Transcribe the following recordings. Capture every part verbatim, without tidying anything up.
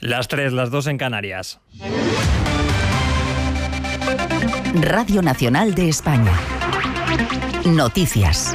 Las tres, las dos en Canarias. Radio Nacional de España. Noticias.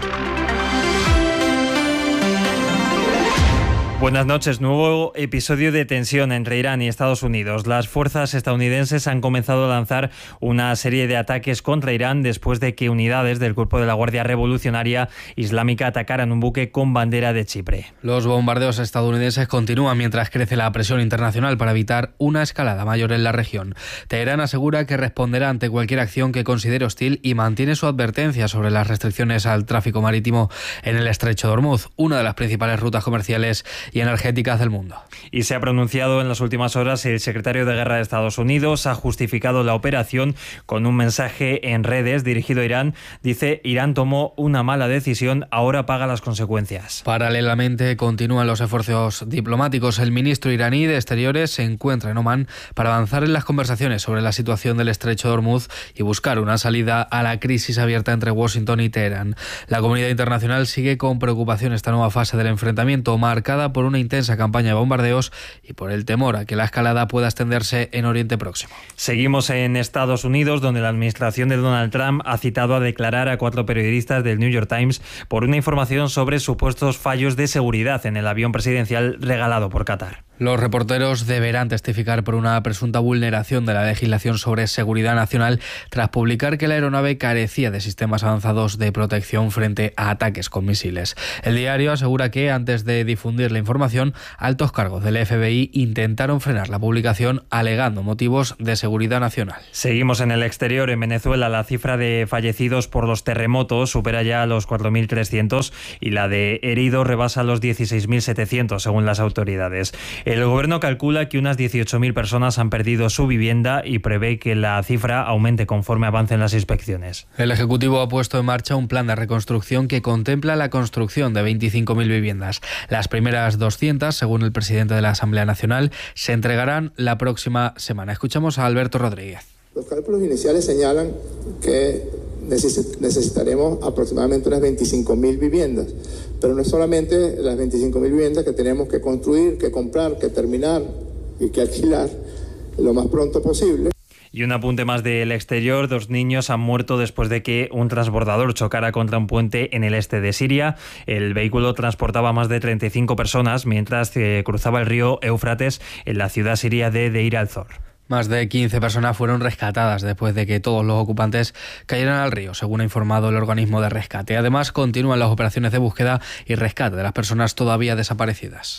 Buenas noches. Nuevo episodio de tensión entre Irán y Estados Unidos. Las fuerzas estadounidenses han comenzado a lanzar una serie de ataques contra Irán después de que unidades del Cuerpo de la Guardia Revolucionaria Islámica atacaran un buque con bandera de Chipre. Los bombardeos estadounidenses continúan mientras crece la presión internacional para evitar una escalada mayor en la región. Teherán asegura que responderá ante cualquier acción que considere hostil y mantiene su advertencia sobre las restricciones al tráfico marítimo en el Estrecho de Hormuz, una de las principales rutas comerciales y energéticas del mundo. Y se ha pronunciado en las últimas horas el secretario de Guerra de Estados Unidos. Ha justificado la operación con un mensaje en redes dirigido a Irán. Dice: Irán tomó una mala decisión, ahora paga las consecuencias. Paralelamente continúan los esfuerzos diplomáticos. El ministro iraní de Exteriores se encuentra en Omán para avanzar en las conversaciones sobre la situación del Estrecho de Hormuz y buscar una salida a la crisis abierta entre Washington y Teherán. La comunidad internacional sigue con preocupación esta nueva fase del enfrentamiento, marcada por una intensa campaña de bombardeos y por el temor a que la escalada pueda extenderse en Oriente Próximo. Seguimos en Estados Unidos, donde la administración de Donald Trump ha citado a declarar a cuatro periodistas del New York Times por una información sobre supuestos fallos de seguridad en el avión presidencial regalado por Qatar. Los reporteros deberán testificar por una presunta vulneración de la legislación sobre seguridad nacional tras publicar que la aeronave carecía de sistemas avanzados de protección frente a ataques con misiles. El diario asegura que, antes de difundir la información, altos cargos del F B I intentaron frenar la publicación alegando motivos de seguridad nacional. Seguimos en el exterior. En Venezuela, la cifra de fallecidos por los terremotos supera ya los cuatro mil trescientos y la de heridos rebasa los dieciséis mil setecientos, según las autoridades. El gobierno calcula que unas dieciocho mil personas han perdido su vivienda y prevé que la cifra aumente conforme avancen las inspecciones. El Ejecutivo ha puesto en marcha un plan de reconstrucción que contempla la construcción de veinticinco mil viviendas. Las primeras doscientas, según el presidente de la Asamblea Nacional, se entregarán la próxima semana. Escuchamos a Alberto Rodríguez. Los cálculos iniciales señalan que necesitaremos aproximadamente unas veinticinco mil viviendas, pero no es solamente las veinticinco mil viviendas que tenemos que construir, que comprar, que terminar y que alquilar lo más pronto posible. Y un apunte más del exterior. Dos niños han muerto después de que un transbordador chocara contra un puente en el este de Siria. El vehículo transportaba más de treinta y cinco personas mientras eh, cruzaba el río Éufrates en la ciudad siria de Deir al-Zor. Más de quince personas fueron rescatadas después de que todos los ocupantes cayeran al río, según ha informado el organismo de rescate. Además, continúan las operaciones de búsqueda y rescate de las personas todavía desaparecidas.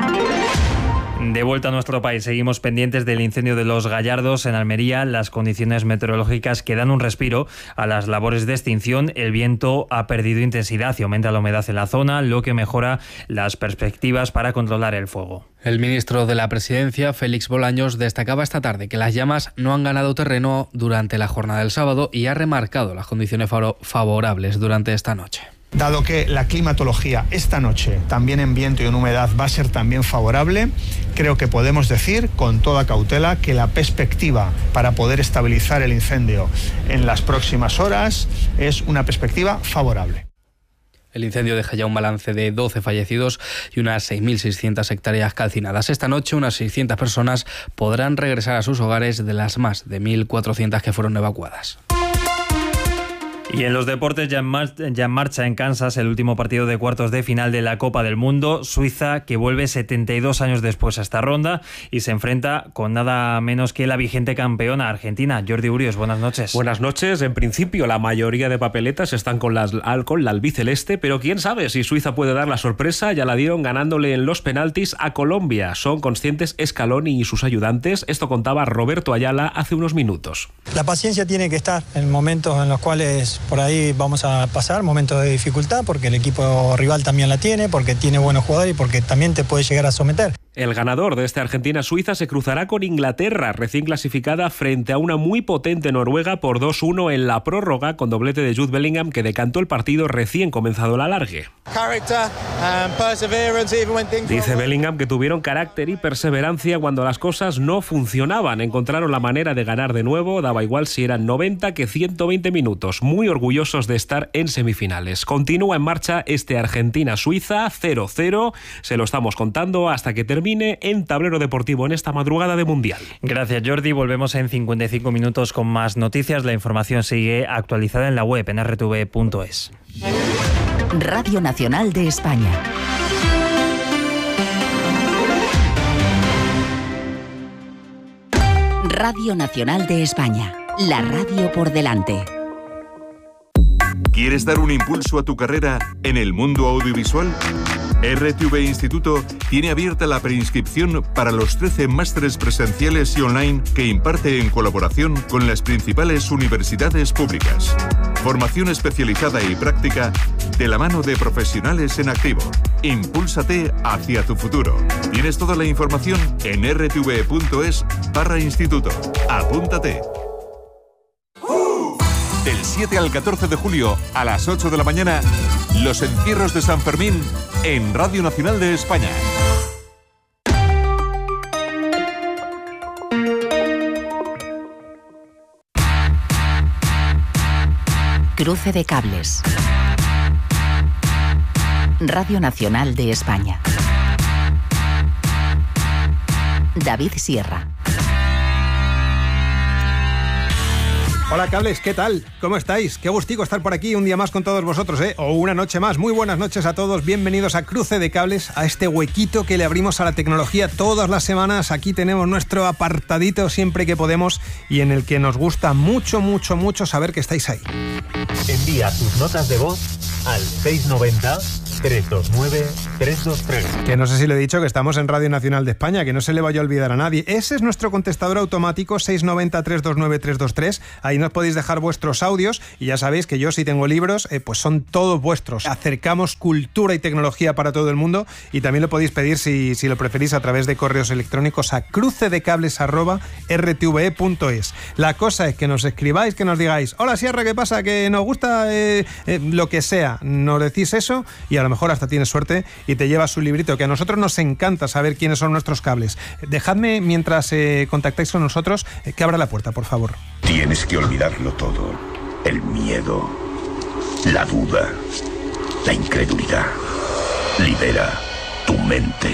De vuelta a nuestro país, seguimos pendientes del incendio de Los Gallardos en Almería. Las condiciones meteorológicas que dan un respiro a las labores de extinción. El viento ha perdido intensidad y aumenta la humedad en la zona, lo que mejora las perspectivas para controlar el fuego. El ministro de la Presidencia, Félix Bolaños, destacaba esta tarde que las llamas no han ganado terreno durante la jornada del sábado y ha remarcado las condiciones favorables durante esta noche. Dado que la climatología esta noche, también en viento y en humedad, va a ser también favorable, creo que podemos decir con toda cautela que la perspectiva para poder estabilizar el incendio en las próximas horas es una perspectiva favorable. El incendio deja ya un balance de doce fallecidos y unas seis mil seiscientas hectáreas calcinadas. Esta noche unas seiscientas personas podrán regresar a sus hogares de las más de mil cuatrocientas que fueron evacuadas. Y en los deportes, ya en, mar- ya en marcha en Kansas el último partido de cuartos de final de la Copa del Mundo. Suiza, que vuelve setenta y dos años después a esta ronda y se enfrenta con nada menos que la vigente campeona Argentina. Jordi Urios, buenas noches. Buenas noches. En principio la mayoría de papeletas están con, las, con la albiceleste, pero quién sabe si Suiza puede dar la sorpresa. Ya la dieron ganándole en los penaltis a Colombia. Son conscientes Scaloni y sus ayudantes. Esto contaba Roberto Ayala hace unos minutos. La paciencia tiene que estar en momentos en los cuales por ahí vamos a pasar momentos de dificultad, porque el equipo rival también la tiene, porque tiene buenos jugadores y porque también te puede llegar a someter. El ganador de este Argentina-Suiza se cruzará con Inglaterra, recién clasificada frente a una muy potente Noruega por dos uno en la prórroga, con doblete de Jude Bellingham, que decantó el partido recién comenzado el alargue. Dice Bellingham que tuvieron carácter y perseverancia cuando las cosas no funcionaban. Encontraron la manera de ganar de nuevo, daba igual si eran noventa que ciento veinte minutos. Muy orgullosos de estar en semifinales. Continúa en marcha este Argentina-Suiza cero cero. Se lo estamos contando hasta que termine termine en tablero deportivo en esta madrugada de Mundial. Gracias, Jordi. Volvemos en cincuenta y cinco minutos con más noticias. La información sigue actualizada en la web en erre te ve punto es. Radio Nacional de España. Radio Nacional de España. La radio por delante. ¿Quieres dar un impulso a tu carrera en el mundo audiovisual? erre te ve Instituto tiene abierta la preinscripción para los trece másteres presenciales y online que imparte en colaboración con las principales universidades públicas. Formación especializada y práctica de la mano de profesionales en activo. Impúlsate hacia tu futuro. Tienes toda la información en erre te ve punto es barra instituto. Apúntate. Del siete al catorce de julio a las ocho de la mañana, los encierros de San Fermín en Radio Nacional de España. Cruce de cables. Radio Nacional de España. David Sierra. Hola cables, ¿qué tal? ¿Cómo estáis? Qué gustico estar por aquí un día más con todos vosotros, ¿eh? O una noche más. Muy buenas noches a todos, bienvenidos a Cruce de Cables, a este huequito que le abrimos a la tecnología todas las semanas. Aquí tenemos nuestro apartadito siempre que podemos y en el que nos gusta mucho, mucho, mucho saber que estáis ahí. Envía tus notas de voz al seis noventa, trescientos veintinueve, trescientos veintitrés. Que no sé si lo he dicho, que estamos en Radio Nacional de España, que no se le vaya a olvidar a nadie. Ese es nuestro contestador automático, seis noventa, trescientos veintinueve, trescientos veintitrés. Ahí nos podéis dejar vuestros audios y ya sabéis que yo si tengo libros, eh, pues son todos vuestros. Acercamos cultura y tecnología para todo el mundo y también lo podéis pedir si, si lo preferís a través de correos electrónicos a crucedecables arroba erre te ve punto es. La cosa es que nos escribáis, que nos digáis, hola Sierra, ¿qué pasa? Que nos gusta eh, eh, lo que sea. Nos decís eso y a lo mejor hasta tienes suerte y te llevas un librito, que a nosotros nos encanta saber quiénes son nuestros cables. Dejadme, mientras eh, contactáis con nosotros, eh, que abra la puerta, por favor. Tienes que olvidarlo todo. El miedo, la duda, la incredulidad. Libera tu mente.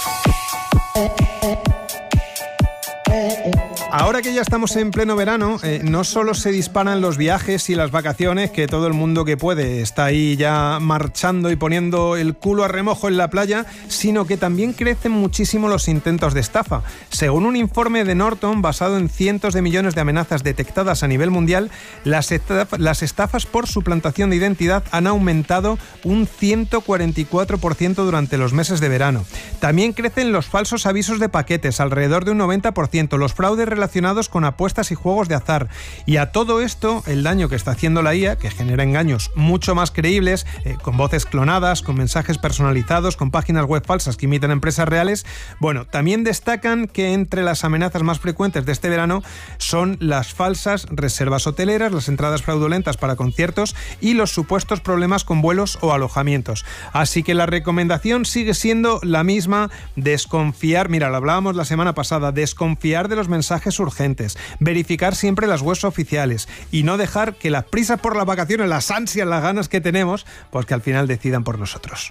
Ahora que ya estamos en pleno verano, eh, no solo se disparan los viajes y las vacaciones, que todo el mundo que puede está ahí ya marchando y poniendo el culo a remojo en la playa, sino que también crecen muchísimo los intentos de estafa. Según un informe de Norton basado en cientos de millones de amenazas detectadas a nivel mundial, las, estaf- las estafas por suplantación de identidad han aumentado un ciento cuarenta y cuatro por ciento durante los meses de verano. También crecen los falsos avisos de paquetes, alrededor de un noventa por ciento, los fraudes relacionados con apuestas y juegos de azar. Y a todo esto, el daño que está haciendo la I A, que genera engaños mucho más creíbles, eh, con voces clonadas, con mensajes personalizados, con páginas web falsas que imitan empresas reales. Bueno, también destacan que entre las amenazas más frecuentes de este verano son las falsas reservas hoteleras, las entradas fraudulentas para conciertos y los supuestos problemas con vuelos o alojamientos. Así que la recomendación sigue siendo la misma: desconfiar, mira, lo hablábamos la semana pasada, desconfiar de los mensajes urgentes, verificar siempre las webs oficiales y no dejar que las prisas por las vacaciones, las ansias, las ganas que tenemos, pues que al final decidan por nosotros.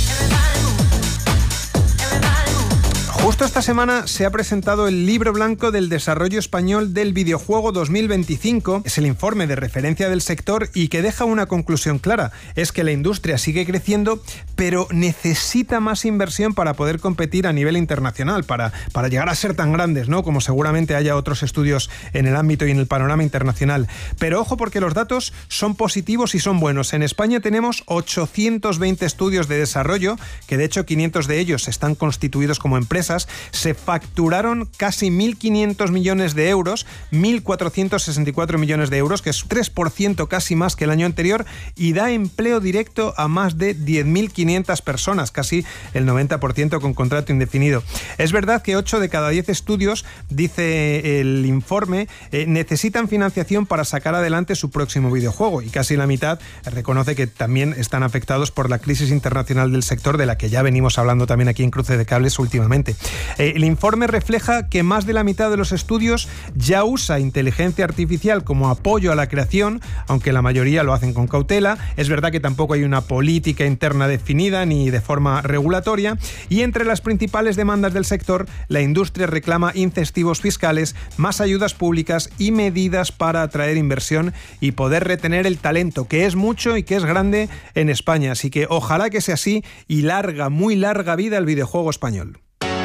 Justo esta semana se ha presentado el Libro Blanco del Desarrollo Español del Videojuego dos mil veinticinco. Es el informe de referencia del sector y que deja una conclusión clara. Es que la industria sigue creciendo, pero necesita más inversión para poder competir a nivel internacional, para, para llegar a ser tan grandes, ¿no? Como seguramente haya otros estudios en el ámbito y en el panorama internacional. Pero ojo, porque los datos son positivos y son buenos. En España tenemos ochocientos veinte estudios de desarrollo, que de hecho quinientos de ellos están constituidos como empresas. Se facturaron casi mil quinientos millones de euros, mil cuatrocientos sesenta y cuatro millones de euros, que es tres por ciento casi más que el año anterior, y da empleo directo a más de diez mil quinientas personas, casi el noventa por ciento con contrato indefinido. Es verdad que ocho de cada diez estudios, dice el informe, eh, necesitan financiación para sacar adelante su próximo videojuego, y casi la mitad reconoce que también están afectados por la crisis internacional del sector, de la que ya venimos hablando también aquí en Cruce de Cables últimamente. Eh, el informe refleja que más de la mitad de los estudios ya usa inteligencia artificial como apoyo a la creación, aunque la mayoría lo hacen con cautela. Es verdad que tampoco hay una política interna definida ni de forma regulatoria, y entre las principales demandas del sector, la industria reclama incentivos fiscales, más ayudas públicas y medidas para atraer inversión y poder retener el talento, que es mucho y que es grande en España. Así que ojalá que sea así y larga, muy larga vida el videojuego español.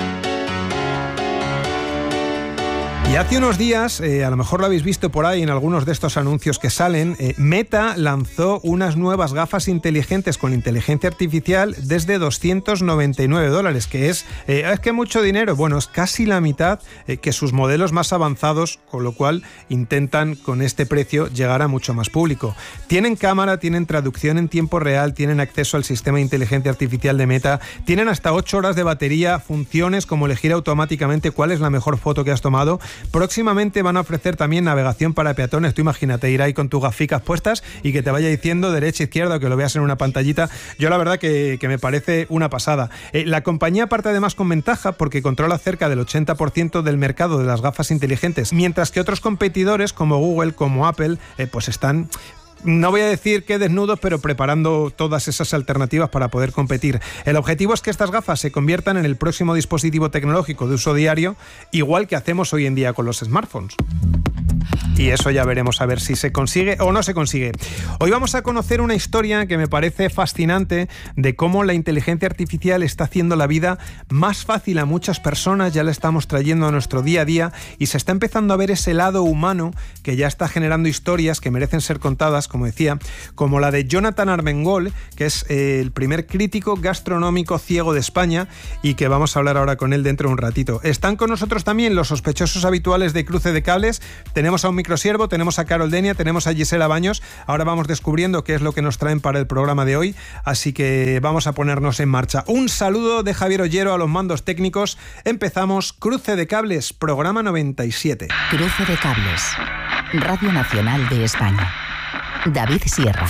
Y hace unos días, eh, a lo mejor lo habéis visto por ahí en algunos de estos anuncios que salen, eh, Meta lanzó unas nuevas gafas inteligentes con inteligencia artificial desde doscientos noventa y nueve dólares, que es, eh, es que mucho dinero. Bueno, es casi la mitad eh, que sus modelos más avanzados, con lo cual intentan con este precio llegar a mucho más público. Tienen cámara, tienen traducción en tiempo real, tienen acceso al sistema de inteligencia artificial de Meta, tienen hasta ocho horas de batería, funciones como elegir automáticamente cuál es la mejor foto que has tomado. Próximamente van a ofrecer también navegación para peatones. Tú imagínate ir ahí con tus gaficas puestas y que te vaya diciendo derecha, izquierda, o que lo veas en una pantallita. Yo la verdad que, que me parece una pasada. Eh, la compañía parte además con ventaja porque controla cerca del ochenta por ciento del mercado de las gafas inteligentes, mientras que otros competidores como Google, como Apple, eh, pues están... No voy a decir que desnudos, pero preparando todas esas alternativas para poder competir. El objetivo es que estas gafas se conviertan en el próximo dispositivo tecnológico de uso diario, igual que hacemos hoy en día con los smartphones. Y eso ya veremos a ver si se consigue o no se consigue. Hoy vamos a conocer una historia que me parece fascinante de cómo la inteligencia artificial está haciendo la vida más fácil a muchas personas, ya la estamos trayendo a nuestro día a día y se está empezando a ver ese lado humano que ya está generando historias que merecen ser contadas, como decía, como la de Jonathan Armengol, que es eh, el primer crítico gastronómico ciego de España y que vamos a hablar ahora con él dentro de un ratito. Están con nosotros también los sospechosos habituales de Cruce de Cables. Tenemos a un microsiervo, tenemos a Carol Denia, tenemos a Gisela Baños. Ahora vamos descubriendo qué es lo que nos traen para el programa de hoy, así que vamos a ponernos en marcha. Un saludo de Javier Ollero a los mandos técnicos. Empezamos Cruce de Cables, programa noventa y siete. Cruce de Cables, Radio Nacional de España. David Sierra.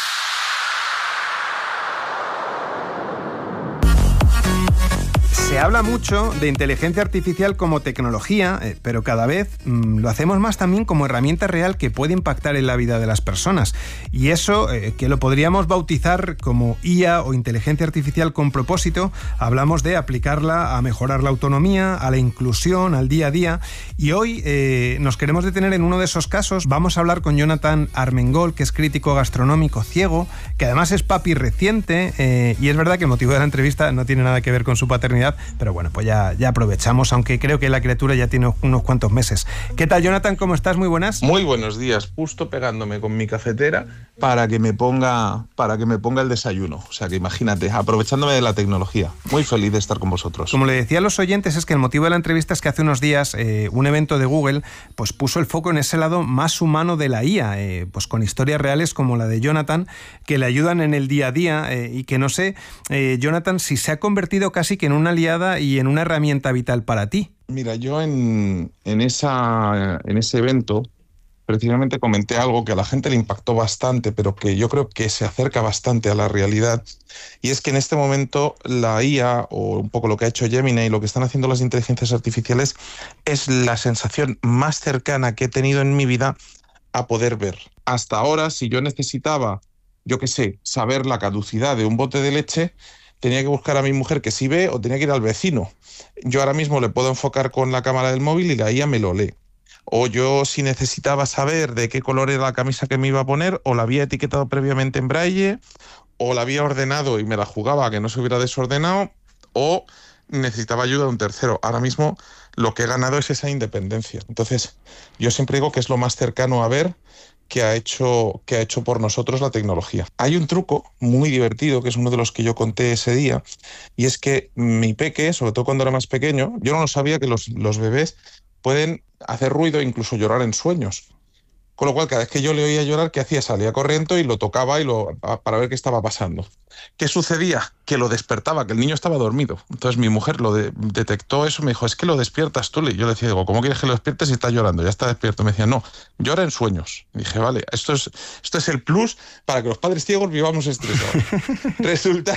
Se habla mucho de inteligencia artificial como tecnología, eh, pero cada vez mmm, lo hacemos más también como herramienta real que puede impactar en la vida de las personas. Y eso, eh, que lo podríamos bautizar como I A o inteligencia artificial con propósito, hablamos de aplicarla a mejorar la autonomía, a la inclusión, al día a día. Y hoy eh, nos queremos detener en uno de esos casos. Vamos a hablar con Jonathan Armengol, que es crítico gastronómico ciego, que además es papi reciente, eh, y es verdad que el motivo de la entrevista no tiene nada que ver con su paternidad, pero bueno, pues ya, ya aprovechamos, aunque creo que la criatura ya tiene unos cuantos meses. ¿Qué tal, Jonathan? ¿Cómo estás? Muy buenas. Muy buenos días, justo pegándome con mi cafetera para que me ponga, para que me ponga el desayuno. O sea que imagínate, aprovechándome de la tecnología. Muy feliz de estar con vosotros. Como le decía a los oyentes, es que el motivo de la entrevista es que hace unos días eh, un evento de Google pues puso el foco en ese lado más humano de la I A, eh, pues con historias reales como la de Jonathan, que le ayudan en el día a día eh, y que no sé, eh, Jonathan, si se ha convertido casi que en una aliada y en una herramienta vital para ti. Mira, yo en, en, esa, en ese evento precisamente comenté algo que a la gente le impactó bastante, pero que yo creo que se acerca bastante a la realidad, y es que en este momento la I A, o un poco lo que ha hecho Gemini y lo que están haciendo las inteligencias artificiales, es la sensación más cercana que he tenido en mi vida a poder ver. Hasta ahora, si yo necesitaba, yo qué sé, saber la caducidad de un bote de leche, tenía que buscar a mi mujer que sí ve o tenía que ir al vecino. Yo ahora mismo le puedo enfocar con la cámara del móvil y la I A me lo lee. O yo, si necesitaba saber de qué color era la camisa que me iba a poner, o la había etiquetado previamente en braille, o la había ordenado y me la jugaba a que no se hubiera desordenado, o necesitaba ayuda de un tercero. Ahora mismo lo que he ganado es esa independencia. Entonces, yo siempre digo que es lo más cercano a ver que ha hecho, que ha hecho por nosotros la tecnología. Hay un truco muy divertido, que es uno de los que yo conté ese día, y es que mi peque, sobre todo cuando era más pequeño, yo no lo sabía que los, los bebés pueden hacer ruido e incluso llorar en sueños. Con lo cual, cada vez que yo le oía llorar, ¿qué hacía? Salía corriendo y lo tocaba y lo, para ver qué estaba pasando. ¿Qué sucedía? Que lo despertaba, que el niño estaba dormido. Entonces mi mujer lo de, detectó eso, me dijo, es que lo despiertas tú. Y yo le decía, digo, ¿cómo quieres que lo despiertes si está llorando? Ya está despierto. Me decía, no, llora en sueños. Y dije, vale, esto es, esto es el plus para que los padres ciegos vivamos estresados. Resulta...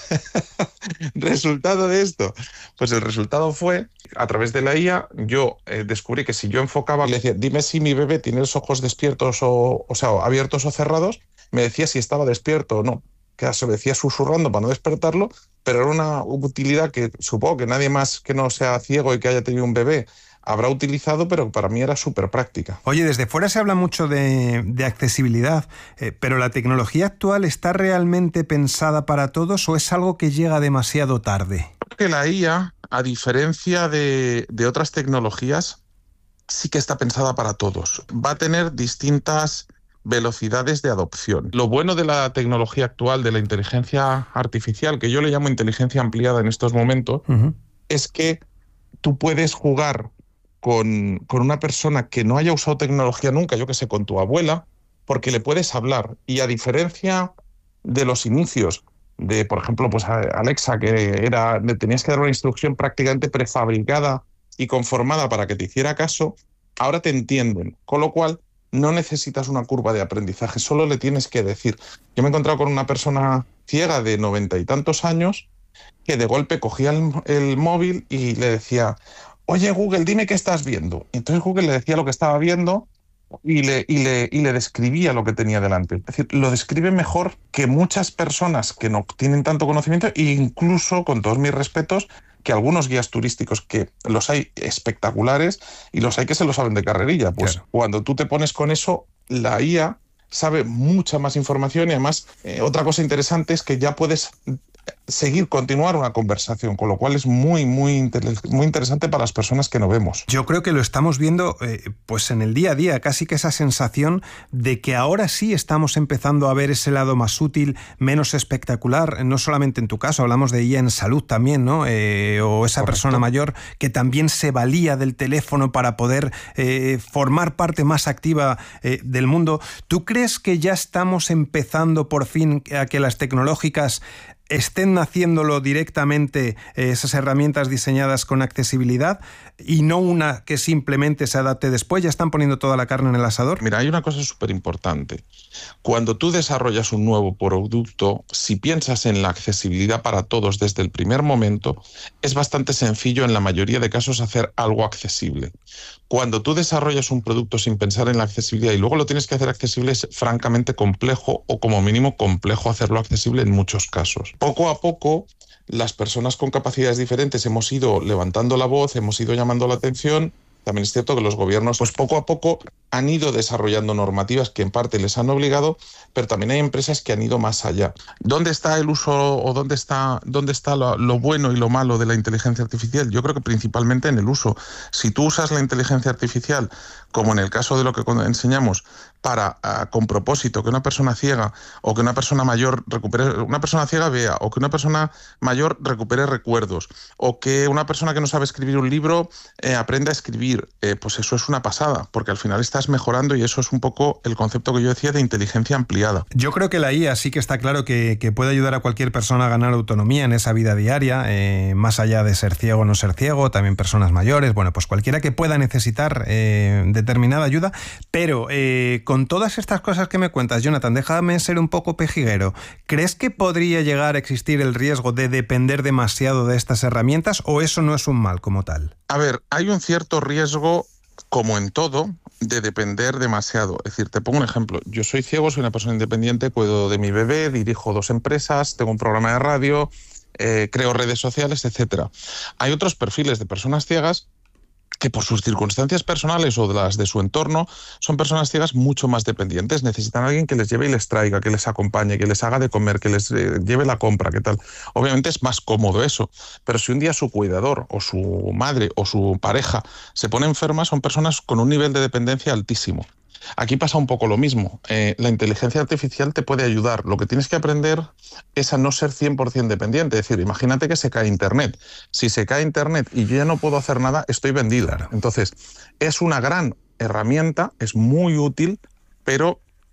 ¿Resultado de esto? Pues el resultado fue, a través de la I A, yo eh, descubrí que si yo enfocaba, le decía, dime si mi bebé tiene los ojos despiertos o, o sea, abiertos o cerrados, me decía si estaba despierto o no. Que se lo decía susurrando para no despertarlo, pero era una utilidad que supongo que nadie más que no sea ciego y que haya tenido un bebé habrá utilizado, pero para mí era súper práctica. Oye, desde fuera se habla mucho de, de accesibilidad, eh, pero ¿la tecnología actual está realmente pensada para todos o es algo que llega demasiado tarde? Creo que la I A, a diferencia de, de otras tecnologías, sí que está pensada para todos. Va a tener distintas velocidades de adopción. Lo bueno de la tecnología actual, de la inteligencia artificial, que yo le llamo inteligencia ampliada en estos momentos, uh-huh. es que tú puedes jugar con, con una persona que no haya usado tecnología nunca, yo que sé, con tu abuela, porque le puedes hablar. Y a diferencia de los inicios de, por ejemplo, pues Alexa, que era, le tenías que dar una instrucción prácticamente prefabricada y conformada para que te hiciera caso, ahora te entienden, con lo cual no necesitas una curva de aprendizaje, solo le tienes que decir. Yo me he encontrado con una persona ciega de noventa y tantos años que de golpe cogía el, el móvil y le decía, oye Google, dime qué estás viendo. Y entonces Google le decía lo que estaba viendo y le, y, le, y le describía lo que tenía delante. Es decir, lo describe mejor que muchas personas que no tienen tanto conocimiento e incluso, con todos mis respetos, que algunos guías turísticos, que los hay espectaculares y los hay que se lo saben de carrerilla. Pues claro, cuando tú te pones con eso, la I A sabe mucha más información y además eh, otra cosa interesante es que ya puedes seguir, continuar una conversación, con lo cual es muy, muy, inter- muy interesante para las personas que no vemos. Yo creo que lo estamos viendo eh, pues en el día a día, casi que esa sensación de que ahora sí estamos empezando a ver ese lado más útil, menos espectacular, no solamente en tu caso, hablamos de I A en salud también, ¿no? Eh, o esa Correcto. Persona mayor que también se valía del teléfono para poder eh, formar parte más activa eh, del mundo. ¿Tú crees que ya estamos empezando por fin a que las tecnológicas estén haciéndolo directamente, eh, esas herramientas diseñadas con accesibilidad, y no una que simplemente se adapte después? ¿Ya están poniendo toda la carne en el asador? Mira, hay una cosa súper importante. Cuando tú desarrollas un nuevo producto, si piensas en la accesibilidad para todos desde el primer momento, es bastante sencillo en la mayoría de casos hacer algo accesible. Cuando tú desarrollas un producto sin pensar en la accesibilidad y luego lo tienes que hacer accesible, es francamente complejo, o como mínimo complejo hacerlo accesible en muchos casos. Poco a poco, las personas con capacidades diferentes hemos ido levantando la voz, hemos ido llamando la atención. También es cierto que los gobiernos, pues poco a poco, han ido desarrollando normativas que en parte les han obligado, pero también hay empresas que han ido más allá. ¿Dónde está el uso o dónde está, dónde está lo, lo bueno y lo malo de la inteligencia artificial? Yo creo que principalmente en el uso. Si tú usas la inteligencia artificial, como en el caso de lo que enseñamos, para uh, con propósito que una persona ciega o que una persona mayor recupere, una persona ciega vea, o que una persona mayor recupere recuerdos, o que una persona que no sabe escribir un libro eh, aprenda a escribir, eh, pues eso es una pasada, porque al final estás mejorando, y eso es un poco el concepto que yo decía de inteligencia ampliada. Yo creo que la I A sí que está claro que, que puede ayudar a cualquier persona a ganar autonomía en esa vida diaria, eh, más allá de ser ciego o no ser ciego, también personas mayores, bueno, pues cualquiera que pueda necesitar eh, determinada ayuda, pero eh, con todas estas cosas que me cuentas, Jonathan, déjame ser un poco pejiguero. ¿Crees que podría llegar a existir el riesgo de depender demasiado de estas herramientas, o eso no es un mal como tal? A ver, hay un cierto riesgo, como en todo, de depender demasiado. Es decir, te pongo un ejemplo. Yo soy ciego, soy una persona independiente, cuido de mi bebé, dirijo dos empresas, tengo un programa de radio, eh, creo redes sociales, etcétera. Hay otros perfiles de personas ciegas que por sus circunstancias personales o de las de su entorno son personas ciegas mucho más dependientes. Necesitan a alguien que les lleve y les traiga, que les acompañe, que les haga de comer, que les eh, lleve la compra, ¿qué tal? Obviamente es más cómodo eso, pero si un día su cuidador o su madre o su pareja se pone enferma, son personas con un nivel de dependencia altísimo. Aquí pasa un poco lo mismo. Eh, la inteligencia artificial te puede ayudar. Lo que tienes que aprender es a no ser cien por ciento dependiente. Es decir, imagínate que se cae Internet. Si se cae Internet y yo ya no puedo hacer nada, estoy vendido. Entonces, es una gran herramienta, es muy útil, pero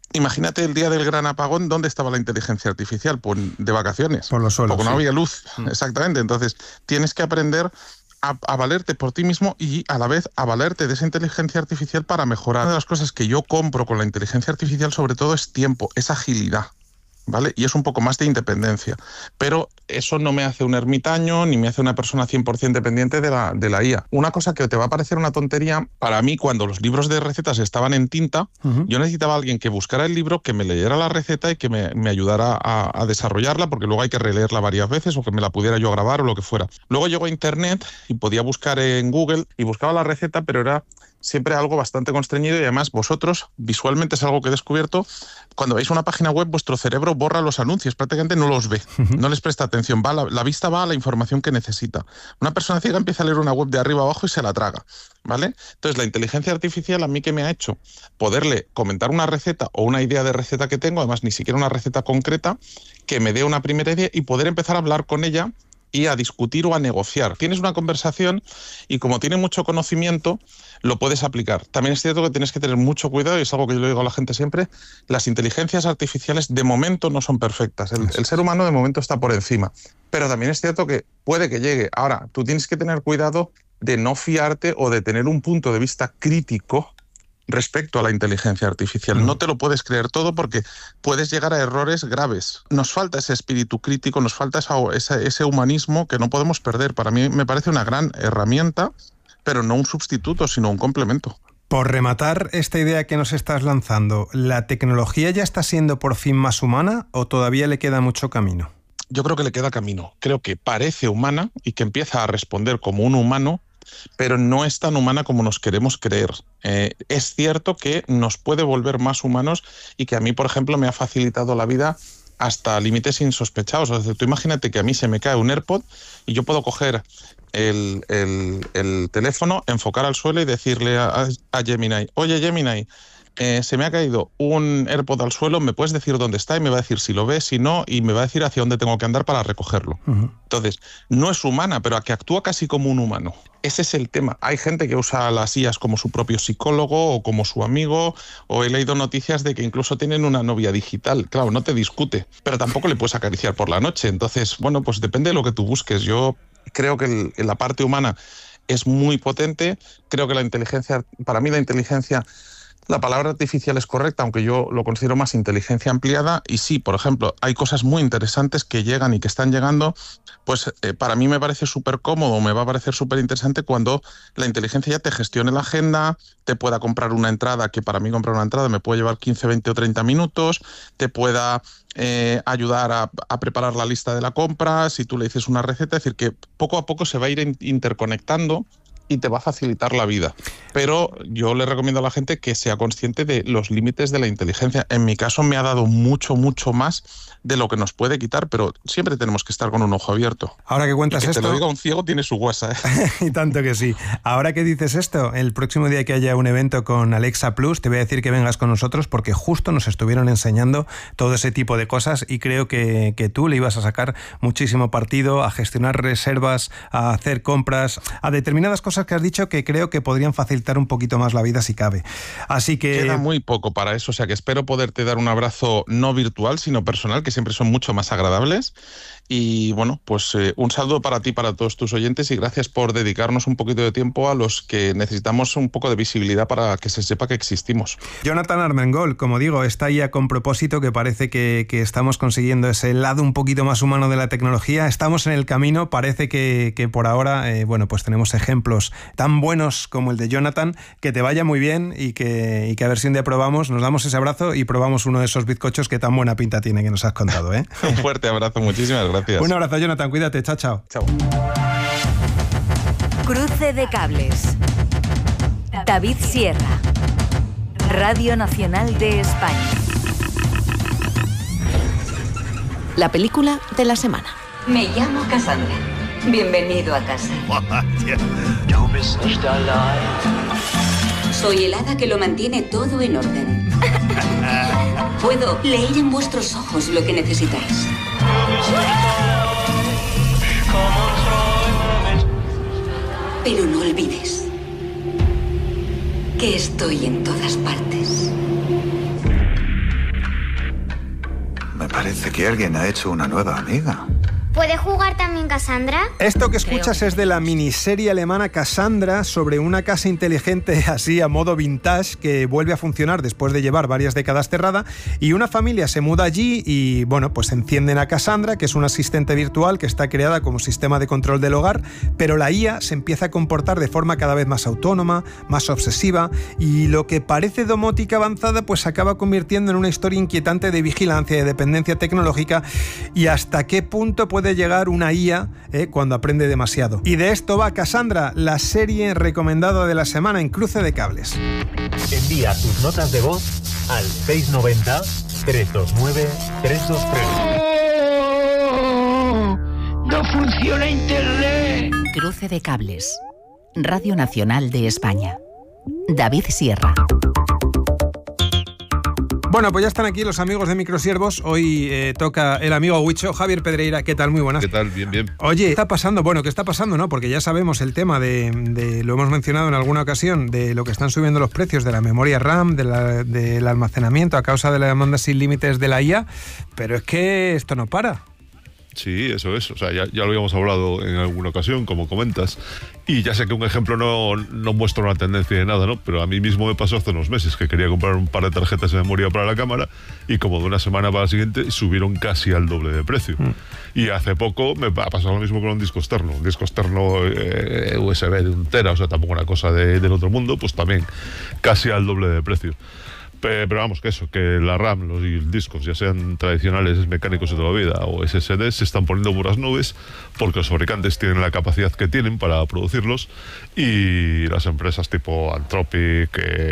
Imagínate el día del gran apagón, ¿dónde estaba la inteligencia artificial? Pues de vacaciones. Por los suelos, porque no sí. había luz, exactamente. Entonces, tienes que aprender a, a valerte por ti mismo y a la vez a valerte de esa inteligencia artificial para mejorar. Una de las cosas que yo compro con la inteligencia artificial sobre todo es tiempo, es agilidad, ¿vale? Y es un poco más de independencia. Pero eso no me hace un ermitaño ni me hace una persona cien por ciento dependiente de la, de la I A. Una cosa que te va a parecer una tontería, para mí cuando los libros de recetas estaban en tinta, uh-huh. yo necesitaba a alguien que buscara el libro, que me leyera la receta y que me, me ayudara a, a desarrollarla, porque luego hay que releerla varias veces o que me la pudiera yo grabar o lo que fuera. Luego llegó a Internet y podía buscar en Google y buscaba la receta, pero era siempre algo bastante constreñido y además vosotros, visualmente es algo que he descubierto, cuando veis una página web vuestro cerebro borra los anuncios, prácticamente no los ve, uh-huh. no les presta atención, va la, la vista va a la información que necesita. Una persona ciega empieza a leer una web de arriba abajo y se la traga, ¿vale? Entonces la inteligencia artificial a mí que me ha hecho poderle comentar una receta o una idea de receta que tengo, además ni siquiera una receta concreta, que me dé una primera idea y poder empezar a hablar con ella y a discutir o a negociar. Tienes una conversación y como tiene mucho conocimiento, lo puedes aplicar. También es cierto que tienes que tener mucho cuidado, y es algo que yo le digo a la gente siempre, las inteligencias artificiales de momento no son perfectas. El, el ser humano de momento está por encima. Pero también es cierto que puede que llegue. Ahora, tú tienes que tener cuidado de no fiarte o de tener un punto de vista crítico respecto a la inteligencia artificial. Uh-huh. No te lo puedes creer todo porque puedes llegar a errores graves. Nos falta ese espíritu crítico, nos falta esa, esa, ese humanismo que no podemos perder. Para mí me parece una gran herramienta, pero no un sustituto, sino un complemento. Por rematar esta idea que nos estás lanzando, ¿la tecnología ya está siendo por fin más humana o todavía le queda mucho camino? Yo creo que le queda camino. Creo que parece humana y que empieza a responder como un humano, pero no es tan humana como nos queremos creer. Eh, es cierto que nos puede volver más humanos y que a mí, por ejemplo, me ha facilitado la vida hasta límites insospechados. O sea, tú imagínate que a mí se me cae un AirPod y yo puedo coger el, el, el teléfono, enfocar al suelo y decirle a, a Gemini, oye Gemini, Eh, se me ha caído un AirPod al suelo, ¿me puedes decir dónde está? Y me va a decir si lo ve, si no, y me va a decir hacia dónde tengo que andar para recogerlo. Uh-huh. Entonces, no es humana, pero a que actúa casi como un humano. Ese es el tema. Hay gente que usa las I As como su propio psicólogo o como su amigo, o he leído noticias de que incluso tienen una novia digital. Claro, no te discute, pero tampoco le puedes acariciar por la noche. Entonces, bueno, pues depende de lo que tú busques. Yo creo que el, la parte humana es muy potente. Creo que la inteligencia, para mí la inteligencia... La palabra artificial es correcta, aunque yo lo considero más inteligencia ampliada. Y sí, por ejemplo, hay cosas muy interesantes que llegan y que están llegando. Pues eh, para mí me parece súper cómodo, me va a parecer súper interesante cuando la inteligencia ya te gestione la agenda, te pueda comprar una entrada, que para mí comprar una entrada me puede llevar quince, veinte o treinta minutos, te pueda eh, ayudar a, a preparar la lista de la compra, si tú le dices una receta. Es decir, que poco a poco se va a ir interconectando y te va a facilitar la vida. Pero yo le recomiendo a la gente que sea consciente de los límites de la inteligencia. En mi caso me ha dado mucho, mucho más de lo que nos puede quitar, pero siempre tenemos que estar con un ojo abierto. Ahora que cuentas y que esto... te lo diga un ciego tiene su huesa, ¿eh? Y tanto que sí. Ahora que dices esto, el próximo día que haya un evento con Alexa Plus, te voy a decir que vengas con nosotros porque justo nos estuvieron enseñando todo ese tipo de cosas y creo que, que tú le ibas a sacar muchísimo partido a gestionar reservas, a hacer compras, a determinadas cosas que has dicho que creo que podrían facilitar un poquito más la vida si cabe. Así que... Queda muy poco para eso, o sea que espero poderte dar un abrazo no virtual, sino personal, que siempre son mucho más agradables. Y bueno, pues eh, un saludo para ti, para todos tus oyentes, y gracias por dedicarnos un poquito de tiempo a los que necesitamos un poco de visibilidad para que se sepa que existimos. Jonathan Armengol, como digo, está ya con propósito, que parece que, que estamos consiguiendo ese lado un poquito más humano de la tecnología. Estamos en el camino, parece que, que por ahora, eh, bueno, pues tenemos ejemplos tan buenos como el de Jonathan. Que te vaya muy bien y que, y que a ver si un día probamos, nos damos ese abrazo y probamos uno de esos bizcochos que tan buena pinta tiene que nos has contado, ¿eh? Un fuerte abrazo, muchísimas gracias. Un abrazo, Jonathan, cuídate, chao, chao. Chao. Cruce de cables. David Sierra, Radio Nacional de España. La película de la semana. Me llamo Cassandra. Bienvenido a casa. Soy el hada que lo mantiene todo en orden. Puedo leer en vuestros ojos lo que necesitáis. Pero no olvides que estoy en todas partes. Parece que alguien ha hecho una nueva amiga. ¿Puede jugar también Cassandra? Esto que escuchas es de la miniserie alemana Cassandra, sobre una casa inteligente así a modo vintage que vuelve a funcionar después de llevar varias décadas cerrada, y una familia se muda allí y bueno, pues encienden a Cassandra, que es una asistente virtual que está creada como sistema de control del hogar, pero la I A se empieza a comportar de forma cada vez más autónoma, más obsesiva, y lo que parece domótica avanzada pues se acaba convirtiendo en una historia inquietante de vigilancia y de dependencia tecnológica, y hasta qué punto puede puede llegar una I A eh, cuando aprende demasiado. Y de esto va Cassandra, la serie recomendada de la semana en Cruce de Cables. Envía tus notas de voz al seis nueve cero, tres dos nueve, tres dos tres. ¡Oh! ¡No funciona Internet! Cruce de Cables. Radio Nacional de España. David Sierra. Bueno, pues ya están aquí los amigos de Microsiervos. Hoy eh, toca el amigo Huicho, Javier Pedreira. ¿Qué tal? Muy buenas. ¿Qué tal? Bien, bien. Oye, ¿qué está pasando? Bueno, ¿qué está pasando? No, porque ya sabemos el tema de, de, lo hemos mencionado en alguna ocasión, de lo que están subiendo los precios de la memoria RAM, de la, del almacenamiento a causa de la demanda sin límites de la I A, pero es que esto no para. Sí, eso es. O sea, ya, ya lo habíamos hablado en alguna ocasión, como comentas. Y ya sé que un ejemplo no, no muestra una tendencia de nada, ¿no? Pero a mí mismo me pasó hace unos meses que quería comprar un par de tarjetas de memoria para la cámara y como de una semana para la siguiente subieron casi al doble de precio. Mm. Y hace poco me ha pasado lo mismo con un disco externo. Un disco externo eh, U S B de un tera, o sea, tampoco una cosa de, del otro mundo, pues también casi al doble de precio. Pero vamos, que eso, que la RAM, los discos, ya sean tradicionales, mecánicos de toda la vida o S S Ds, se están poniendo por las nubes porque los fabricantes tienen la capacidad que tienen para producirlos y las empresas tipo Anthropic,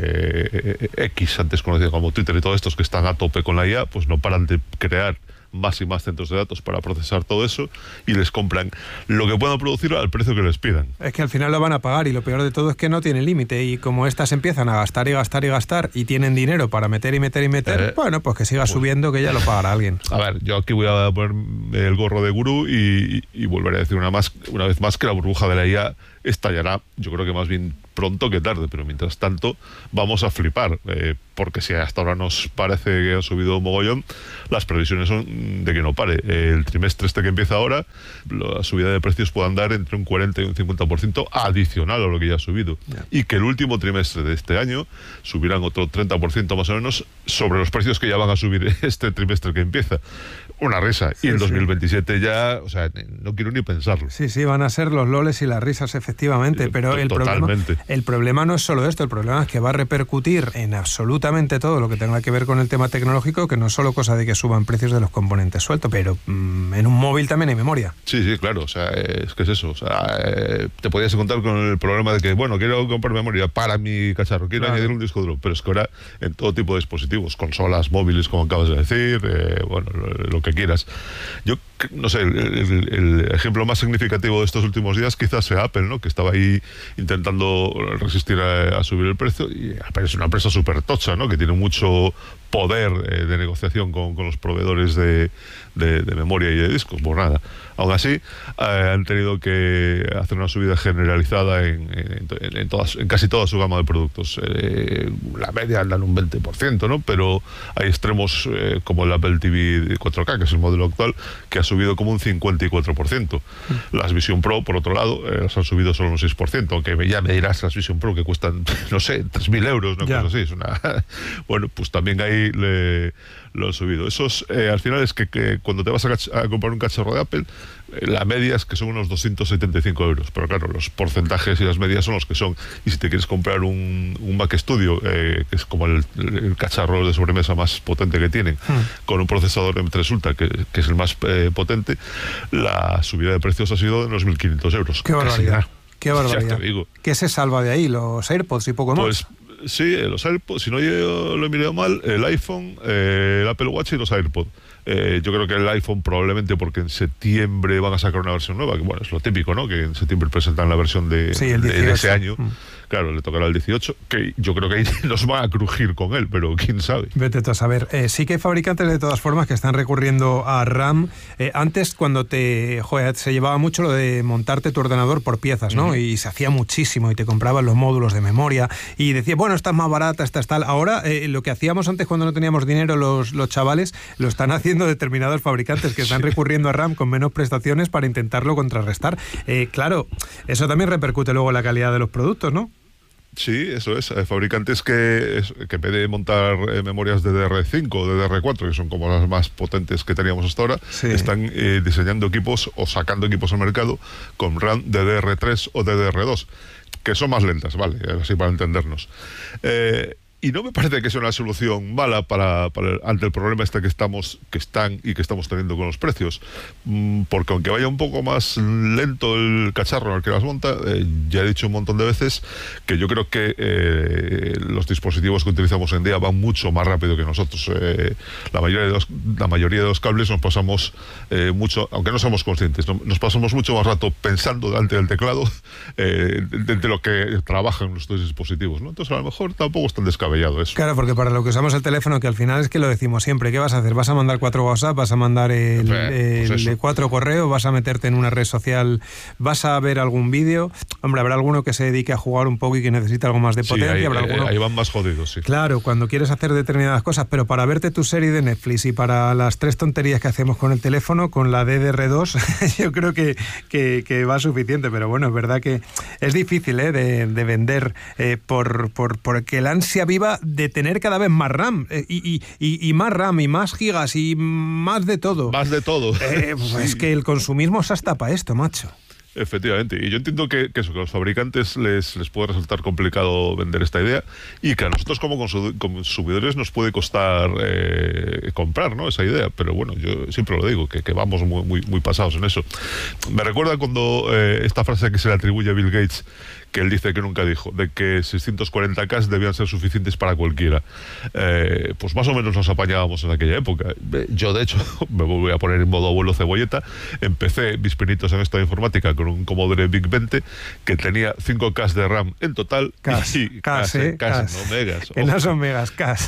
eh, X, antes conocido como Twitter y todos estos que están a tope con la I A, pues no paran de crear más y más centros de datos para procesar todo eso y les compran lo que puedan producir al precio que les pidan. Es que al final lo van a pagar y lo peor de todo es que no tiene límite y como estas empiezan a gastar y gastar y gastar y tienen dinero para meter y meter y meter, eh, bueno, pues que siga pues, subiendo, que ya lo pagará alguien. A ver, yo aquí voy a poner el gorro de gurú y, y, y volveré a decir una, más, una vez más que la burbuja de la I A estallará, yo creo que más bien pronto que tarde, pero mientras tanto vamos a flipar, eh, porque si hasta ahora nos parece que ha subido un mogollón, las previsiones son de que no pare. El trimestre este que empieza ahora, la subida de precios puede andar entre un cuarenta y un cincuenta por ciento adicional a lo que ya ha subido. Yeah. Y que el último trimestre de este año subirán otro treinta por ciento más o menos sobre los precios que ya van a subir este trimestre que empieza. Una risa. Sí, y en dos mil veintisiete sí. ya, o sea, no quiero ni pensarlo. Sí, sí, van a ser los loles y las risas, efectivamente, sí, pero el problema, el problema no es solo esto, el problema es que va a repercutir en absolutamente todo lo que tenga que ver con el tema tecnológico, que no es solo cosa de que suban precios de los componentes sueltos, pero mmm, en un móvil también hay memoria. Sí, sí, claro, o sea, es que es eso, o sea, eh, te podías encontrar con el problema de que, bueno, quiero comprar memoria para mi cacharro, quiero claro. añadir un disco duro, pero es que ahora en todo tipo de dispositivos, consolas, móviles, como acabas de decir, eh, bueno, lo, lo que quieras. Yo no sé, el, el, el ejemplo más significativo de estos últimos días quizás sea Apple, ¿no? Que estaba ahí intentando resistir a, a subir el precio, y Apple es una empresa súper tocha, ¿no? Que tiene mucho poder eh, de negociación con, con los proveedores de, de, de memoria y de discos. Pues nada, aún así eh, han tenido que hacer una subida generalizada en, en, en, todas, en casi toda su gama de productos. Eh, la media andan un veinte por ciento, ¿no? Pero hay extremos eh, como el Apple T V cuatro K, que es el modelo actual, que ha subido como un cincuenta y cuatro por ciento. Mm. Las Vision Pro, por otro lado, eh, las han subido solo un seis por ciento, aunque ya me dirás las Vision Pro que cuestan, no sé, tres mil euros, ¿no? Cosas así. Es una... bueno, pues también hay Le, lo han subido. Esos, eh, al final es que, que cuando te vas a, a comprar un cacharro de Apple, eh, la media es que son unos doscientos setenta y cinco euros, pero claro, los porcentajes y las medias son los que son. Y si te quieres comprar un, un Mac Studio, eh, que es como el, el cacharro de sobremesa más potente que tienen, hmm. con un procesador M tres Ultra, que, que es el más eh, potente, la subida de precios ha sido de unos mil quinientos euros. ¡Qué barbaridad! ¡Qué barbaridad! Ya te digo. ¿Qué se salva de ahí? ¿Los AirPods y poco más? Pues, sí, los AirPods, si no yo lo he mirado mal, el iPhone, eh, el Apple Watch y los AirPods. Eh, yo creo que el iPhone probablemente porque en septiembre van a sacar una versión nueva, que bueno, es lo típico, ¿no? Que en septiembre presentan la versión de, sí, el de, de ese año, mm. Claro, le tocará el dieciocho, que yo creo que ahí nos va a crujir con él, pero quién sabe. Vete tú a saber. Eh, sí que hay fabricantes de todas formas que están recurriendo a RAM. Eh, antes, cuando te joder, se llevaba mucho lo de montarte tu ordenador por piezas, ¿no? Uh-huh. Y se hacía muchísimo y te compraban los módulos de memoria y decías, bueno, esta es más barata, esta es tal. Ahora, eh, lo que hacíamos antes cuando no teníamos dinero los, los chavales, lo están haciendo determinados fabricantes que están recurriendo a RAM con menos prestaciones para intentarlo contrarrestar. Eh, claro, eso también repercute luego en la calidad de los productos, ¿no? Sí, eso es. Hay fabricantes que, que en vez de montar eh, memorias D D R cinco o D D R cuatro, que son como las más potentes que teníamos hasta ahora, sí. están eh, diseñando equipos o sacando equipos al mercado con RAM D D R tres o D D R dos, que son más lentas, ¿vale? Así para entendernos. Eh, Y no me parece que sea una solución mala para, para ante el problema este que estamos que están y que estamos teniendo con los precios, porque aunque vaya un poco más lento el cacharro al que las monta, eh, ya he dicho un montón de veces que yo creo que eh, los dispositivos que utilizamos hoy en día van mucho más rápido que nosotros. Eh, la mayoría de los, la mayoría de los cables nos pasamos eh, mucho, aunque no somos conscientes, no, nos pasamos mucho más rato pensando delante del teclado eh, de, de lo que trabajan nuestros dispositivos, ¿no? Entonces a lo mejor tampoco es tan descabellado eso. Claro, porque para lo que usamos el teléfono, que al final es que lo decimos siempre, ¿qué vas a hacer? ¿Vas a mandar cuatro WhatsApp? ¿Vas a mandar el, pues el de cuatro correo? ¿Vas a meterte en una red social? ¿Vas a ver algún vídeo? Hombre, habrá alguno que se dedique a jugar un poco y que necesite algo más de potencia. Sí, ahí, habrá alguno... ahí van más jodidos, sí. Claro, cuando quieres hacer determinadas cosas, pero para verte tu serie de Netflix y para las tres tonterías que hacemos con el teléfono, con la D D R dos, yo creo que, que, que va suficiente, pero bueno, es verdad que es difícil ¿eh? de, de vender eh, por, por, porque el ansia viva de tener cada vez más RAM eh, y, y, y más RAM y más gigas y más de todo. Más de todo. Eh, pues sí. Es que el consumismo se hasta para esto, macho. Efectivamente, y yo entiendo que, que eso, que a los fabricantes les, les puede resultar complicado vender esta idea y que a nosotros como consumidores nos puede costar eh, comprar, ¿no? Esa idea, pero bueno, yo siempre lo digo, que, que vamos muy, muy, muy pasados en eso. Me recuerda cuando eh, esta frase que se le atribuye a Bill Gates, que él dice que nunca dijo, de que seiscientos cuarenta K debían ser suficientes para cualquiera. Eh, pues más o menos nos apañábamos en aquella época. Yo, de hecho, me voy a poner en modo abuelo cebolleta, empecé mis pinitos en esta informática con un Commodore VIC veinte que tenía cinco K de RAM en total. K, y K, K, K, K, no megas. Que no son megas, K.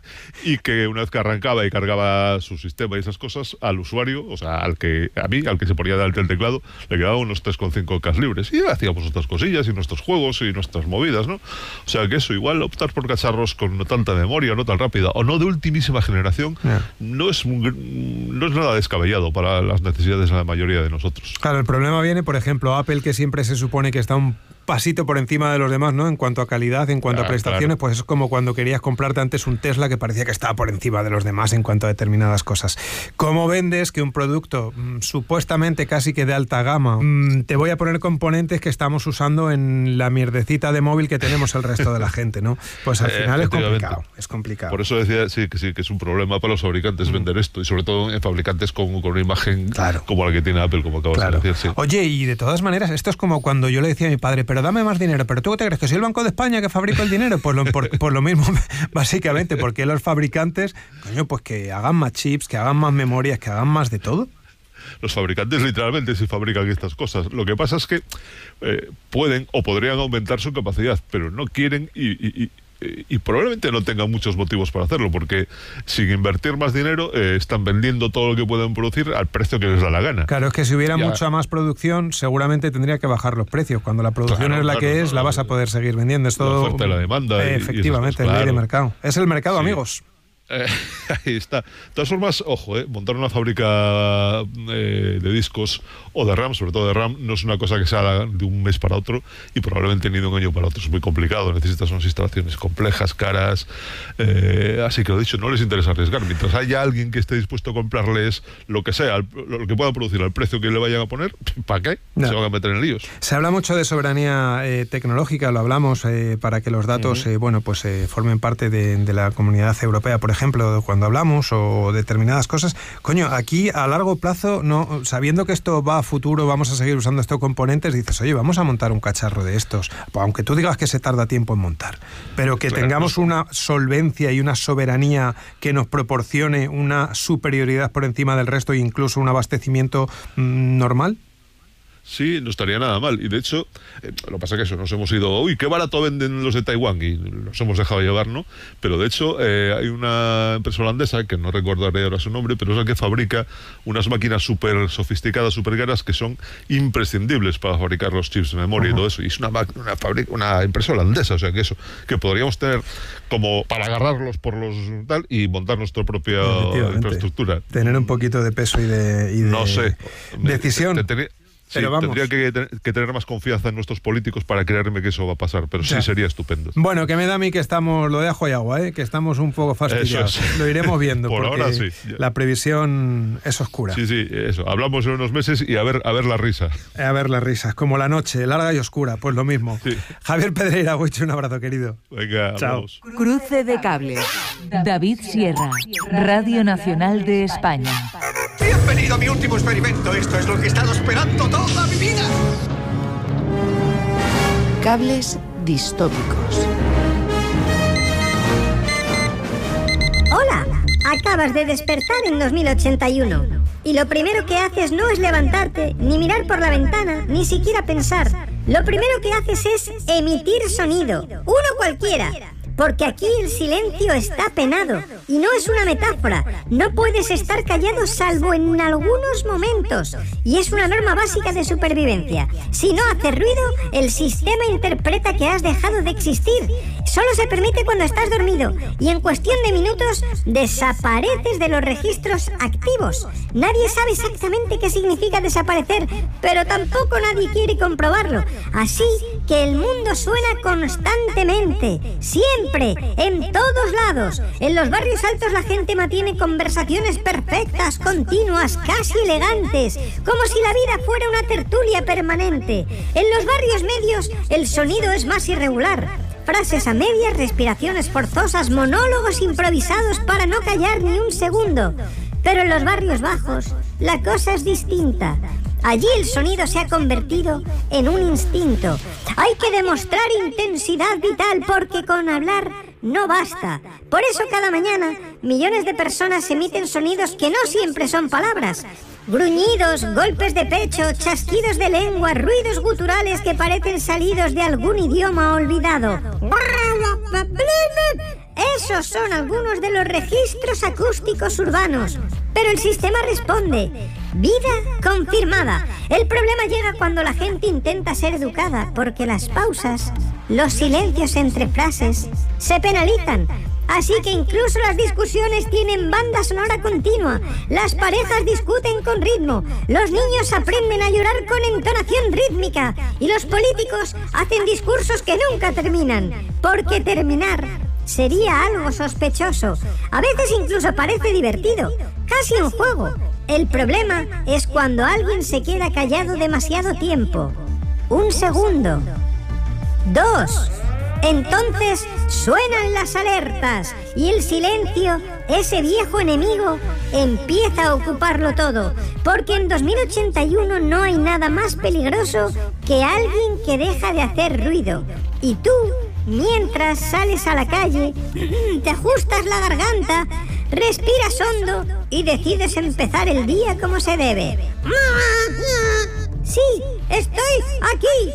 Y que una vez que arrancaba y cargaba su sistema y esas cosas, al usuario, o sea, al que a mí, al que se ponía delante del teclado, le quedaban unos tres coma cinco K libres. Y hacíamos otras cosillas y nuestros juegos y nuestras movidas, ¿no? O sea que eso, igual optar por cacharros con no tanta memoria, no tan rápida o no de ultimísima generación, yeah. no es no es nada descabellado para las necesidades de la mayoría de nosotros. Claro, el problema viene, por ejemplo, Apple, que siempre se supone que está un pasito por encima de los demás, ¿no? En cuanto a calidad, en cuanto ah, a prestaciones, claro. Pues es como cuando querías comprarte antes un Tesla que parecía que estaba por encima de los demás en cuanto a determinadas cosas. ¿Cómo vendes que un producto mmm, supuestamente casi que de alta gama, mmm, te voy a poner componentes que estamos usando en la mierdecita de móvil que tenemos el resto de la gente, ¿no? Pues al final es complicado, es complicado. Por eso decía, sí, que sí, que es un problema para los fabricantes mm. vender esto, y sobre todo en fabricantes con, con una imagen claro. como la que tiene Apple, como acabas claro. de decir. Sí. Oye, y de todas maneras, esto es como cuando yo le decía a mi padre, pero dame más dinero, pero ¿tú qué te crees? ¿Que soy el Banco de España que fabrica el dinero? Pues lo, por, por lo mismo, básicamente, porque los fabricantes, coño, pues que hagan más chips, que hagan más memorias, que hagan más de todo. Los fabricantes literalmente sí fabrican estas cosas. Lo que pasa es que eh, pueden o podrían aumentar su capacidad, pero no quieren y... y, y y probablemente no tengan muchos motivos para hacerlo, porque sin invertir más dinero eh, están vendiendo todo lo que pueden producir al precio que les da la gana. Claro, es que si hubiera ya. mucha más producción seguramente tendría que bajar los precios. Cuando la producción claro, es la claro, que es, no, la vas a poder seguir vendiendo. Es todo, la oferta y la demanda. Eh, y, efectivamente, y el claro. ley de mercado. Es el mercado, sí. amigos. Eh, ahí está. De todas formas, ojo, eh, montar una fábrica eh, de discos o de RAM, sobre todo de RAM, no es una cosa que se haga de un mes para otro y probablemente ni de un año para otro. Es muy complicado, necesitas unas instalaciones complejas, caras, eh, así que lo dicho, no les interesa arriesgar. Mientras haya alguien que esté dispuesto a comprarles lo que sea, lo que puedan producir al precio que le vayan a poner, ¿para qué? No. Se van a meter en líos. Se habla mucho de soberanía eh, tecnológica, lo hablamos, eh, para que los datos uh-huh. eh, bueno, pues eh, formen parte de, de la comunidad europea, por ejemplo. ejemplo, cuando hablamos o determinadas cosas, coño, aquí a largo plazo, no, sabiendo que esto va a futuro, vamos a seguir usando estos componentes, dices, oye, vamos a montar un cacharro de estos, aunque tú digas que se tarda tiempo en montar, pero que claro, tengamos una solvencia y una soberanía que nos proporcione una superioridad por encima del resto e incluso un abastecimiento mmm, normal. Sí, no estaría nada mal. Y de hecho, eh, lo que pasa es que eso, nos hemos ido, uy, qué barato venden los de Taiwán, y nos hemos dejado llevar, ¿no? Pero de hecho, eh, hay una empresa holandesa, que no recordaré ahora su nombre, pero es la que fabrica unas máquinas súper sofisticadas, súper caras, que son imprescindibles para fabricar los chips de memoria. Uh-huh. Y todo eso. Y es una, una, fabrica, una empresa holandesa, o sea, que eso, que podríamos tener como para agarrarlos por los tal y montar nuestra propia infraestructura. Tener un poquito de peso y de, y de no sé. decisión. Te, te, te, Sí, pero vamos. Tendría que, que tener más confianza en nuestros políticos para creerme que eso va a pasar, pero sí, sí sería estupendo. Bueno, que me da a mí que estamos, lo de ajo y agua, ¿eh? Que estamos un poco fastidiados. Es. Lo iremos viendo. Por porque ahora sí. La previsión es oscura. Sí, sí, eso. Hablamos en unos meses y a ver, a ver la risa. A ver las risas, como la noche, larga y oscura, pues lo mismo. Sí. Javier Pedreira, Huicho, un abrazo, querido. Venga, chao. Hablamos. Cruce de cables. David Sierra, Radio Nacional de España. Bienvenido a mi último experimento. Esto es lo que he estado esperando toda mi vida. Cables distópicos. Hola, acabas de despertar en dos mil ochenta y uno y lo primero que haces no es levantarte, ni mirar por la ventana, ni siquiera pensar. Lo primero que haces es emitir sonido, uno cualquiera. Porque aquí el silencio está penado. Y no es una metáfora. No puedes estar callado salvo en algunos momentos. Y es una norma básica de supervivencia. Si no haces ruido, el sistema interpreta que has dejado de existir. Solo se permite cuando estás dormido. Y en cuestión de minutos, desapareces de los registros activos. Nadie sabe exactamente qué significa desaparecer, pero tampoco nadie quiere comprobarlo. Así que el mundo suena constantemente. Siempre. En todos lados. En los barrios altos la gente mantiene conversaciones perfectas, continuas, casi elegantes, como si la vida fuera una tertulia permanente. En los barrios medios el sonido es más irregular. Frases a medias, respiraciones forzosas, monólogos improvisados para no callar ni un segundo. Pero en los barrios bajos la cosa es distinta. Allí el sonido se ha convertido en un instinto. Hay que demostrar intensidad vital porque con hablar no basta. Por eso cada mañana millones de personas emiten sonidos que no siempre son palabras. Gruñidos, golpes de pecho, chasquidos de lengua, ruidos guturales que parecen salidos de algún idioma olvidado. Esos son algunos de los registros acústicos urbanos. Pero el sistema responde. Vida confirmada. El problema llega cuando la gente intenta ser educada, porque las pausas, los silencios entre frases, se penalizan. Así que incluso las discusiones tienen banda sonora continua. Las parejas discuten con ritmo. Los niños aprenden a llorar con entonación rítmica. Y los políticos hacen discursos que nunca terminan. Porque terminar sería algo sospechoso. A veces incluso parece divertido. Casi un juego. El problema es cuando alguien se queda callado demasiado tiempo. Un segundo. Dos. Entonces suenan las alertas y el silencio, ese viejo enemigo, empieza a ocuparlo todo. Porque en dos mil ochenta y uno no hay nada más peligroso que alguien que deja de hacer ruido. Y tú, mientras sales a la calle, te ajustas la garganta, respiras hondo y decides empezar el día como se debe. Sí, estoy aquí.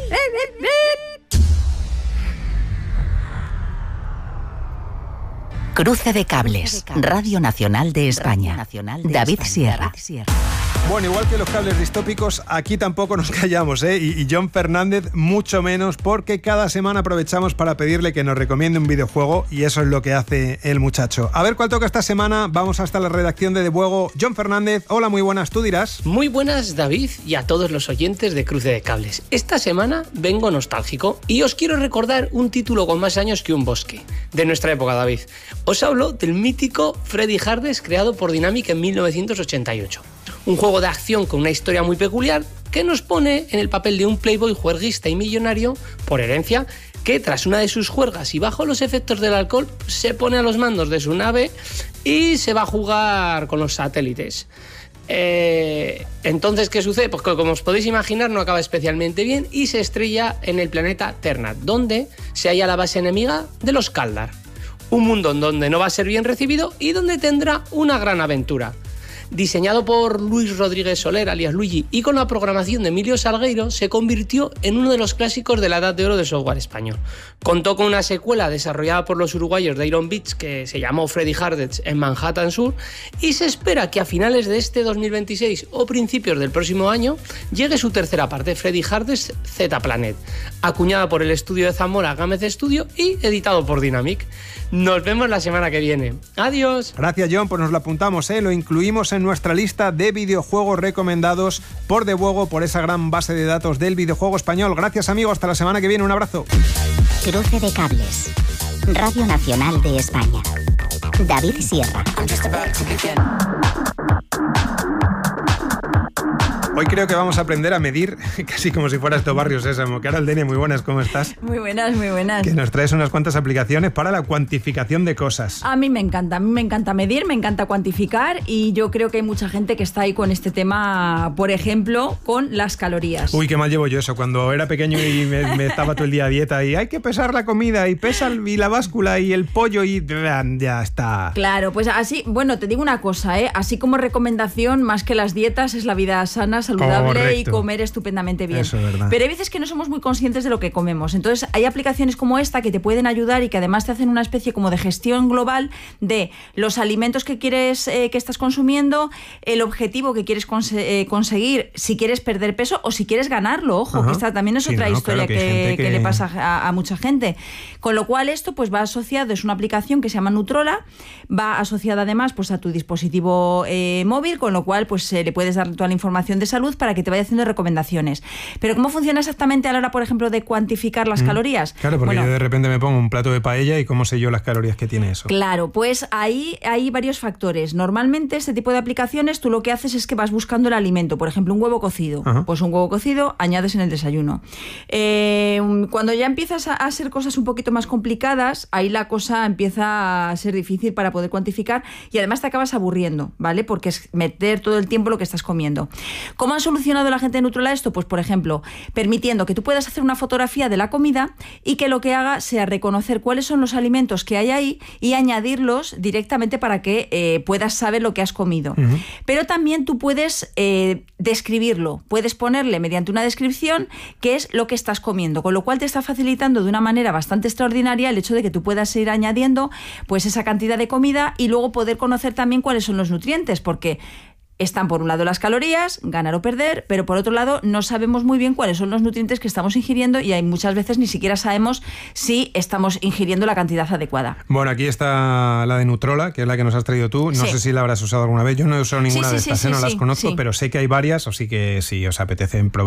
Cruce de cables. Radio Nacional de España. David Sierra. Bueno, igual que los cables distópicos, aquí tampoco nos callamos, ¿eh? Y, y John Fernández mucho menos, porque cada semana aprovechamos para pedirle que nos recomiende un videojuego y eso es lo que hace el muchacho. A ver cuál toca esta semana. Vamos hasta la redacción de De Buego. John Fernández, hola, muy buenas, tú dirás. Muy buenas, David, y a todos los oyentes de Cruce de Cables. Esta semana vengo nostálgico y os quiero recordar un título con más años que un bosque, de nuestra época, David. Os hablo del mítico Freddy Hardest, creado por Dynamic en mil novecientos ochenta y ocho. Un juego de acción con una historia muy peculiar que nos pone en el papel de un playboy juerguista y millonario por herencia que tras una de sus juergas y bajo los efectos del alcohol se pone a los mandos de su nave y se va a jugar con los satélites. Eh, entonces, ¿qué sucede? Pues que, como os podéis imaginar, no acaba especialmente bien y se estrella en el planeta Ternat, donde se halla la base enemiga de los Kaldar. Un mundo en donde no va a ser bien recibido y donde tendrá una gran aventura. Diseñado por Luis Rodríguez Soler, alias Luigi, y con la programación de Emilio Salgueiro, se convirtió en uno de los clásicos de la edad de oro del software español. Contó con una secuela desarrollada por los uruguayos de Iron Beach que se llamó Freddy Hardest en Manhattan Sur, y se espera que a finales de este dos mil veintiséis o principios del próximo año llegue su tercera parte, Freddy Hardest Z Planet, acuñada por el estudio de Zamora Gámez Studio y editado por Dynamic. Nos vemos la semana que viene. Adiós. Gracias, John, pues nos lo apuntamos, ¿eh? Lo incluimos en nuestra lista de videojuegos recomendados por Devuego, por esa gran base de datos del videojuego español. Gracias, amigo, hasta la semana que viene, un abrazo. Cruce de cables. Radio Nacional de España. David Sierra. Hoy creo que vamos a aprender a medir, casi como si fuera esto Barrio Sésamo. Carol Denia, muy buenas, ¿cómo estás? Muy buenas, muy buenas. Que nos traes unas cuantas aplicaciones para la cuantificación de cosas. A mí me encanta, a mí me encanta medir, me encanta cuantificar, y yo creo que hay mucha gente que está ahí con este tema, por ejemplo, con las calorías. Uy, qué mal llevo yo eso. Cuando era pequeño y me, me estaba todo el día a dieta y hay que pesar la comida y pesa y la báscula y el pollo y ya está. Claro, pues así, bueno, te digo una cosa, ¿eh? Así como recomendación, más que las dietas, es la vida sana, saludable. Correcto. Y comer estupendamente bien. Eso es verdad. Pero hay veces que no somos muy conscientes de lo que comemos. Entonces hay aplicaciones como esta que te pueden ayudar y que además te hacen una especie como de gestión global de los alimentos que quieres, eh, que estás consumiendo, el objetivo que quieres conse- eh, conseguir, si quieres perder peso o si quieres ganarlo. Ojo, Ajá. que esta también es sí, otra no, historia claro, que, que, que... que le pasa a, a mucha gente. Con lo cual esto pues va asociado, es una aplicación que se llama Nutrola, va asociada además pues a tu dispositivo eh, móvil, con lo cual pues eh, le puedes dar toda la información de salud para que te vaya haciendo recomendaciones. Pero ¿cómo funciona exactamente a la hora, por ejemplo, de cuantificar las mm. calorías? Claro, porque bueno, yo de repente me pongo un plato de paella y ¿cómo sé yo las calorías que tiene eso? Claro, pues ahí hay varios factores. Normalmente este tipo de aplicaciones tú lo que haces es que vas buscando el alimento. Por ejemplo, un huevo cocido. Ajá. Pues un huevo cocido añades en el desayuno. Eh, cuando ya empiezas a, a ser cosas un poquito más complicadas, ahí la cosa empieza a ser difícil para poder cuantificar y además te acabas aburriendo, ¿vale? Porque es meter todo el tiempo lo que estás comiendo. ¿Cómo han solucionado la gente de Nutrola esto? Pues por ejemplo, permitiendo que tú puedas hacer una fotografía de la comida y que lo que haga sea reconocer cuáles son los alimentos que hay ahí y añadirlos directamente para que eh, puedas saber lo que has comido. Uh-huh. Pero también tú puedes eh, describirlo, puedes ponerle mediante una descripción qué es lo que estás comiendo, con lo cual te está facilitando de una manera bastante extraordinaria el hecho de que tú puedas ir añadiendo pues esa cantidad de comida y luego poder conocer también cuáles son los nutrientes, porque están por un lado las calorías, ganar o perder, pero por otro lado no sabemos muy bien cuáles son los nutrientes que estamos ingiriendo y hay muchas veces ni siquiera sabemos si estamos ingiriendo la cantidad adecuada. Bueno, aquí está la de Nutrola, que es la que nos has traído tú. No sí. sé si la habrás usado alguna vez. Yo no he usado ninguna sí, sí, de estas, sí, ¿eh? no sí, las conozco, sí. pero sé que hay varias, así que si os apetece probar.